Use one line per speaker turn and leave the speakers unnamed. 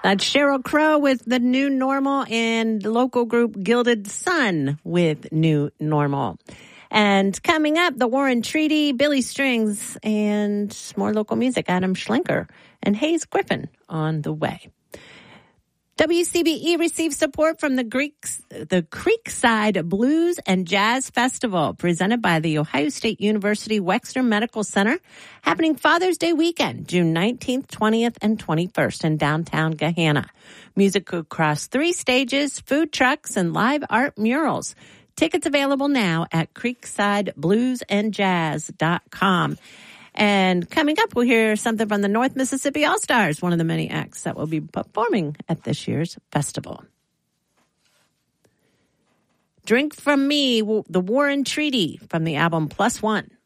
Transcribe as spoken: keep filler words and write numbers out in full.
That's Sheryl Crow with The New Normal and the local group Gilded Sun with New Normal. And coming up, the War and Treaty, Billy Strings, and more local music, Adam Schlenker and Hayes Griffin on the way. W C B E receives support from the Greeks, the Creekside Blues and Jazz Festival, presented by the Ohio State University Wexner Medical Center, happening Father's Day weekend, June nineteenth, twentieth, and twenty-first in downtown Gahanna. Music across three stages, food trucks, and live art murals. Tickets available now at creekside blues and jazz dot com. And coming up, we'll hear something from the North Mississippi All-Stars, one of the many acts that will be performing at this year's festival. Drink From Me, the War and Treaty from the album Plus One.